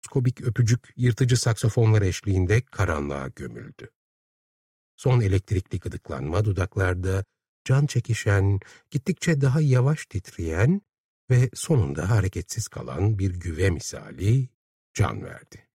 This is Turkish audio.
skobik öpücük yırtıcı saksafonlar eşliğinde karanlığa gömüldü. Son elektrikli gıdıklanma dudaklarda can çekişen, gittikçe daha yavaş titreyen ve sonunda hareketsiz kalan bir güve misali can verdi.